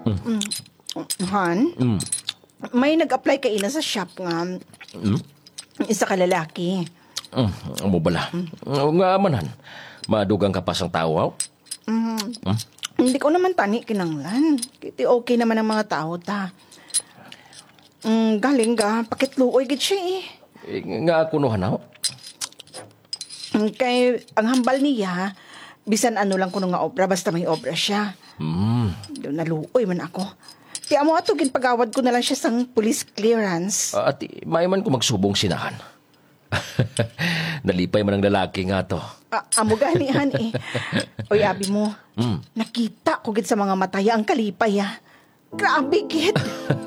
Han, may nag-apply ka ina sa shop nga. Isa ka lalaki. Amo bala. Nga manan. Madugang kapas ang tao, haw? Hindi ko naman tani kinanglan. Kiti okay naman ang mga tao ta. Galing ga, pakitluoy gid siya eh. Nga kunuhan, haw? Kay ang hambal niya, bisan ano lang kuno nga obra, basta may obra siya. Doon naluoy man ako. Ti amo ato ginpagawad ko na lang siya sang police clearance. At may man ko magsubong sinahan. Nalipay man ang lalaki nga to. Amo ganihan eh. Oy, abi mo, nakita ko gid sa mga mataya ang kalipay ah. Grabe gid.